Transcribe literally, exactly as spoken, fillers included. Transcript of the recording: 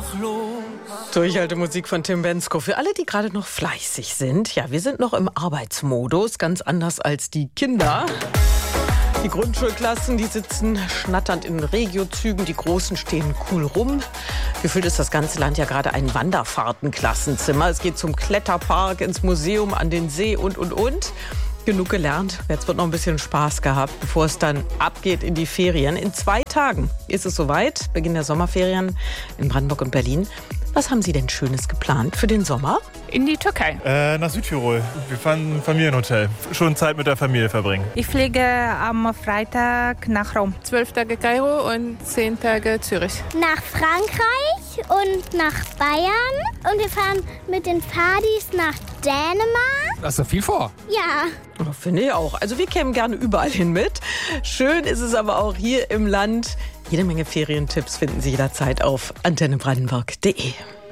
Durchhaltemusik von Tim Bendzko. Für alle, die gerade noch fleißig sind. Ja, wir sind noch im Arbeitsmodus, ganz anders als die Kinder. Die Grundschulklassen, die sitzen schnatternd in Regiozügen, die Großen stehen cool rum. Gefühlt ist das ganze Land ja gerade ein Wanderfahrtenklassenzimmer. Es geht zum Kletterpark, ins Museum, an den See und, und, und. Genug gelernt. Jetzt wird noch ein bisschen Spaß gehabt, bevor es dann abgeht in die Ferien. In zwei Tagen ist es soweit, Beginn der Sommerferien in Brandenburg und Berlin. Was haben Sie denn Schönes geplant für den Sommer? In die Türkei. Äh, nach Südtirol. Wir fahren ein Familienhotel. Schon Zeit mit der Familie verbringen. Ich fliege am Freitag nach Rom. Zwölf Tage Kairo und zehn Tage Zürich. Nach Frankreich und nach Bayern. Und wir fahren mit den Fadis nach Dänemark. Da ist doch viel vor. Ja. Oh, finde ich auch. Also wir kämen gerne überall hin mit. Schön ist es aber auch hier im Land. Jede Menge Ferientipps finden Sie jederzeit auf antenne brandenburg punkt de.